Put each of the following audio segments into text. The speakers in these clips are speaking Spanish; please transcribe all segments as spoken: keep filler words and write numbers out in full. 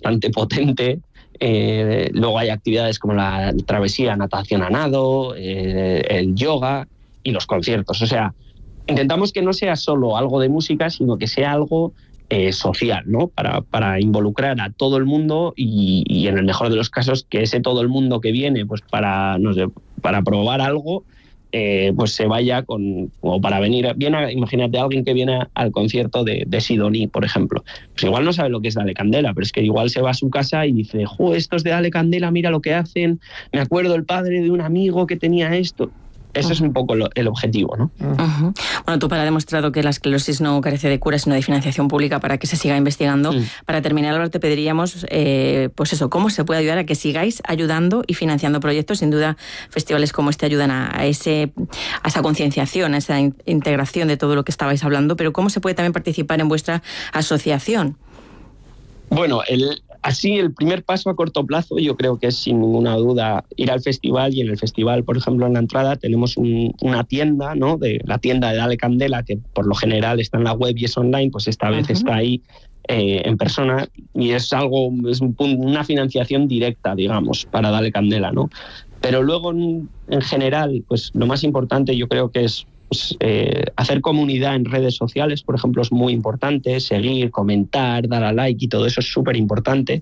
bastante potente. Eh, luego hay actividades como la travesía, natación a nado, eh, el yoga y los conciertos. O sea, intentamos que no sea solo algo de música, sino que sea algo eh, social, ¿no? Para, para involucrar a todo el mundo y, y en el mejor de los casos que ese todo el mundo que viene pues para, no sé, para probar algo, eh, pues se vaya con, o para venir, viene, imagínate a alguien que viene al concierto de, de Sidoní, por ejemplo, pues igual no sabe lo que es Dale Candela, pero es que igual se va a su casa y dice, jo, estos de Dale Candela, mira lo que hacen, me acuerdo el padre de un amigo que tenía esto. Ese es un poco lo, el objetivo, ¿no? Uh-huh. Bueno, tú para demostrado que la esclerosis no carece de cura, sino de financiación pública para que se siga investigando. Mm. Para terminar, Álvaro, te pediríamos, eh, pues eso, cómo se puede ayudar a que sigáis ayudando y financiando proyectos. Sin duda, festivales como este ayudan a, a, ese, a esa concienciación, a esa in- integración de todo lo que estabais hablando, pero cómo se puede también participar en vuestra asociación. Bueno, el, así el primer paso a corto plazo yo creo que es sin ninguna duda ir al festival, y en el festival, por ejemplo, en la entrada tenemos un, una tienda, ¿no? De la tienda de Dale Candela, que por lo general está en la web y es online, pues esta vez uh-huh. está ahí eh, en persona, y es algo, es un, una financiación directa, digamos, para Dale Candela, ¿no? Pero luego en, en general, pues lo más importante yo creo que es Pues, eh, hacer comunidad en redes sociales, por ejemplo, es muy importante, seguir, comentar, dar a like y todo eso es súper importante.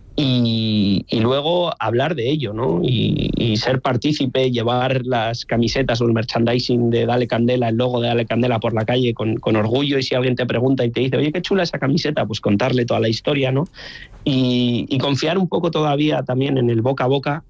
Y, y luego hablar de ello, ¿no? Y, y ser partícipe, llevar las camisetas o el merchandising de Dale Candela, el logo de Dale Candela por la calle con, con orgullo, y si alguien te pregunta y te dice, oye, qué chula esa camiseta, pues contarle toda la historia, ¿no? Y, y confiar un poco todavía también en el boca a boca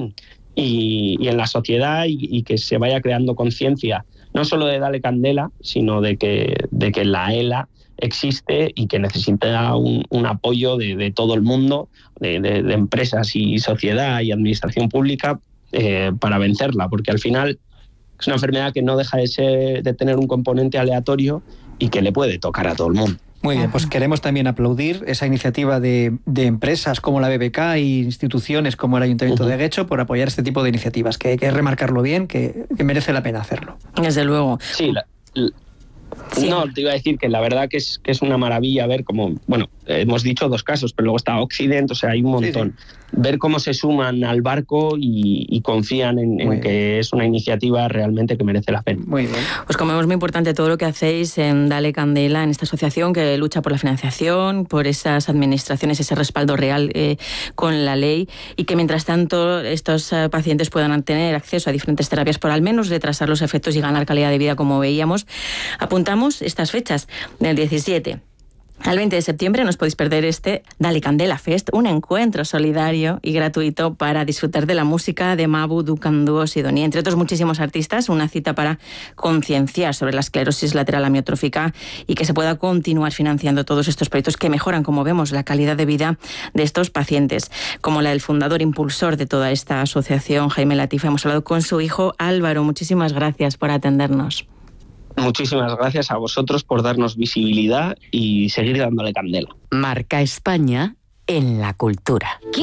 y, y en la sociedad, y, y que se vaya creando conciencia no solo de Dale Candela, sino de que, de que la ELA existe y que necesita un, un apoyo de, de todo el mundo, de, de, de empresas y sociedad y administración pública, eh, para vencerla, porque al final es una enfermedad que no deja de, ser, de tener un componente aleatorio y que le puede tocar a todo el mundo. Muy bien, pues queremos también aplaudir esa iniciativa de, de empresas como la B B K e instituciones como el Ayuntamiento uh-huh. de Guecho por apoyar este tipo de iniciativas, que hay que remarcarlo bien, que, que merece la pena hacerlo. Desde luego. Sí, la, la, sí. No, te iba a decir que la verdad que es, que es una maravilla ver cómo, bueno, hemos dicho dos casos, pero luego está Occident, o sea, hay un montón. Sí, sí. Ver cómo se suman al barco y, y confían en, en que es una iniciativa realmente que merece la pena. Muy bien. Pues como es muy importante todo lo que hacéis en Dale Candela, en esta asociación que lucha por la financiación, por esas administraciones, ese respaldo real eh, con la ley, y que mientras tanto estos uh, pacientes puedan tener acceso a diferentes terapias por al menos retrasar los efectos y ganar calidad de vida, como veíamos. Apuntamos estas fechas, del diecisiete al veinte de septiembre no os podéis perder este Dale Candela Fest, un encuentro solidario y gratuito para disfrutar de la música de Mabu, Dukan Duo, Sidoní, entre otros muchísimos artistas, una cita para concienciar sobre la esclerosis lateral amiotrófica y que se pueda continuar financiando todos estos proyectos que mejoran, como vemos, la calidad de vida de estos pacientes, como la del fundador impulsor de toda esta asociación, Jaime Latifa. Hemos hablado con su hijo Álvaro. Muchísimas gracias por atendernos. Muchísimas gracias a vosotros por darnos visibilidad y seguir dándole candela. Marca España en la cultura.